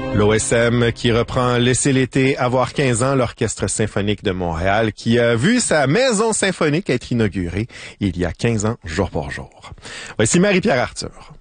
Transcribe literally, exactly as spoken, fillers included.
L'O S M qui reprend Laissez l'été avoir quinze ans, l'Orchestre symphonique de Montréal qui a vu sa maison symphonique être inaugurée il y a quinze ans jour pour jour. Voici Marie-Pierre Arthur.